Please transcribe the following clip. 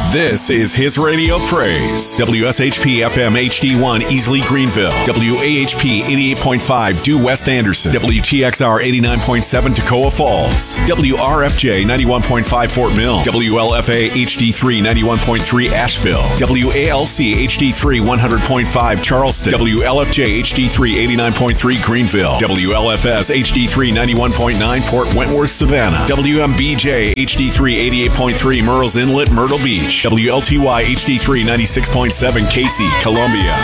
This is his radio praise. WSHP FM HD1 Easley Greenville. WAHP 88.5 Due West Anderson. WTXR 89.7 Toccoa Falls. WRFJ 91.5 Fort Mill. WLFA HD3 91.3 Asheville. WALC HD3 100.5 Charleston. WLFJ HD3 89.3 Greenville. WLFS HD3 91.9 Port Wentworth Savannah. WMBJ HD3 88.3 Murrells Inlet Myrtle Beach. WLTY HD3 96.7 Casey, Columbia.